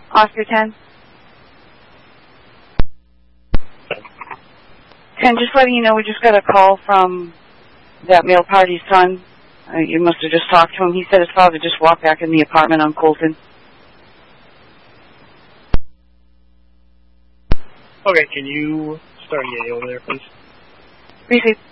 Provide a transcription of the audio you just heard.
Oscar 10. 10, just letting you know, we just got a call from that male party's son. You must have just talked to him. He said his father just walked back in the apartment on Colton. Okay, can you start Yale there, please? Received.